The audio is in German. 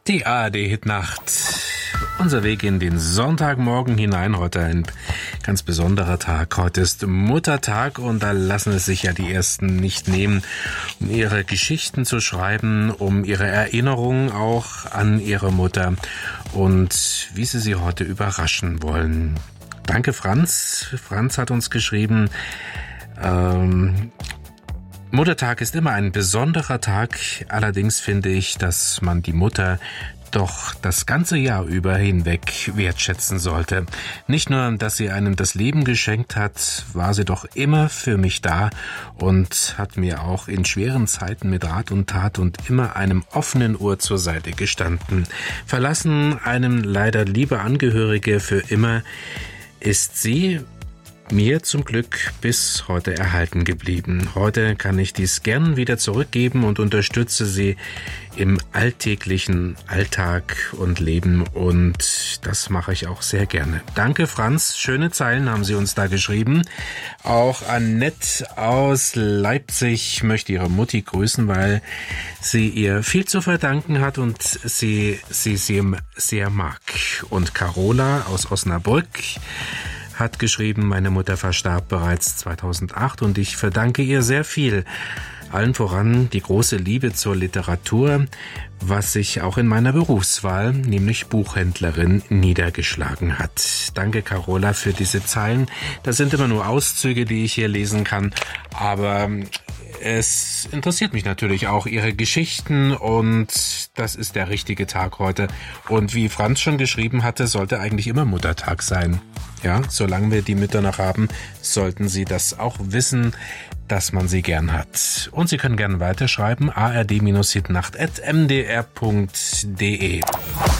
Die ARD-Hitnacht. Unser Weg in den Sonntagmorgen hinein. Heute ein ganz besonderer Tag. Heute ist Muttertag und da lassen es sich ja die Ersten nicht nehmen, um ihre Geschichten zu schreiben, um ihre Erinnerungen auch an ihre Mutter und wie sie heute überraschen wollen. Danke, Franz. Franz hat uns geschrieben, Muttertag ist immer ein besonderer Tag. Allerdings finde ich, dass man die Mutter doch das ganze Jahr über hinweg wertschätzen sollte. Nicht nur, dass sie einem das Leben geschenkt hat, war sie doch immer für mich da und hat mir auch in schweren Zeiten mit Rat und Tat und immer einem offenen Ohr zur Seite gestanden. Verlassen einem leider liebe Angehörige für immer, ist sie mir zum Glück bis heute erhalten geblieben. Heute kann ich dies gern wieder zurückgeben und unterstütze sie im alltäglichen Alltag und Leben und das mache ich auch sehr gerne. Danke, Franz. Schöne Zeilen haben Sie uns da geschrieben. Auch Annette aus Leipzig möchte ihre Mutti grüßen, weil sie ihr viel zu verdanken hat und sie sehr mag. Und Carola aus Osnabrück hat geschrieben, meine Mutter verstarb bereits 2008 und ich verdanke ihr sehr viel. Allen voran die große Liebe zur Literatur, was sich auch in meiner Berufswahl, nämlich Buchhändlerin, niedergeschlagen hat. Danke, Carola, für diese Zeilen. Das sind immer nur Auszüge, die ich hier lesen kann, aber es interessiert mich natürlich auch Ihre Geschichten und das ist der richtige Tag heute. Und wie Franz schon geschrieben hatte, sollte eigentlich immer Muttertag sein. Ja, solange wir die Mütter noch haben, sollten Sie das auch wissen, dass man sie gern hat. Und Sie können gerne weiterschreiben, ard-hitnacht@mdr.de.